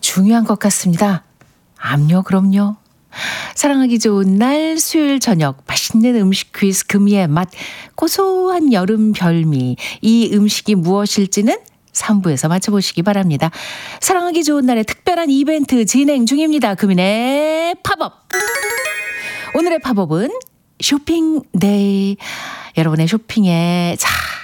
중요한 것 같습니다. 암요, 그럼요. 사랑하기 좋은 날 수요일 저녁 맛있는 음식 퀴즈 금이의 맛 고소한 여름 별미 이 음식이 무엇일지는 3부에서 맞춰보시기 바랍니다. 사랑하기 좋은 날에 특별한 이벤트 진행 중입니다. 금인의 팝업. 오늘의 팝업은 쇼핑데이. 여러분의 쇼핑에